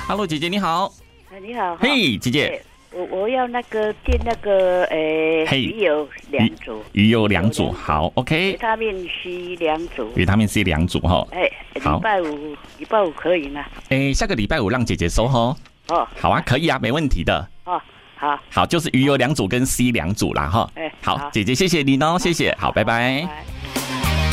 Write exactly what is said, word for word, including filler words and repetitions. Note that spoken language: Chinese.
Hello， 姐姐你好。 你好。 嘿、hey, 姐姐。 我我要那个订那个诶，鱼油两组， 鱼油两组，好 ，OK。 维他命 C 两组， 维他命 C 两组哈。 哎，礼拜五礼拜五可以吗？ 哎，下个礼拜五让姐姐收哈。哦，好啊，可以啊，没问题的。 哦，好， 好，就是鱼油两组跟 C 两组啦哈。哎，好，姐姐谢谢你哦，谢谢，好，拜拜。拜拜。